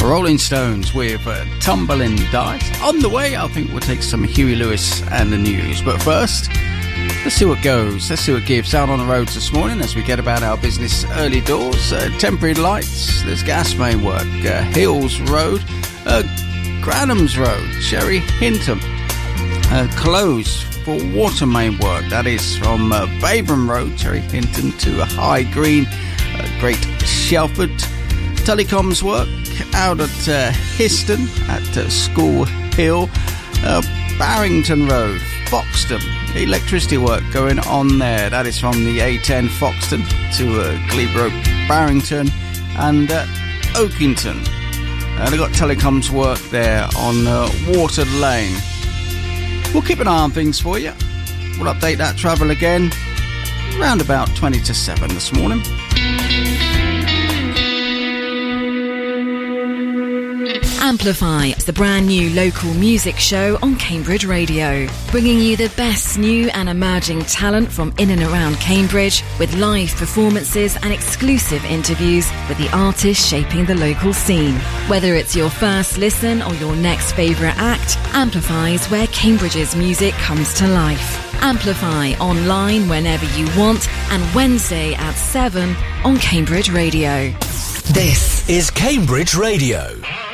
Rolling Stones with Tumbling Dice. On the way, I think we'll take some Huey Lewis and the news. But first, let's see what goes. Let's see what gives. Out on the roads this morning as we get about our business early doors. Temporary lights, there's gas main work. Hills Road, Granham's Road, Cherry Hinton. Closed for water main work. That is from Babram Road, Cherry Hinton to High Green, Great Shelford. Telecoms work out at Histon at School Hill. Barrington Road, Foxton. Electricity work going on there. That is from the A10 Foxton to Glebrook, Barrington and Oakington. They've got telecoms work there on Water Lane. We'll keep an eye on things for you. We'll update that travel again around about 20 to 7 this morning. Amplify is the brand new local music show on Cambridge Radio, bringing you the best new and emerging talent from in and around Cambridge, with live performances and exclusive interviews with the artists shaping the local scene. Whether it's your first listen or your next favourite act, Amplify is where Cambridge's music comes to life. Amplify online whenever you want, and Wednesday at 7 on Cambridge Radio. This is Cambridge Radio.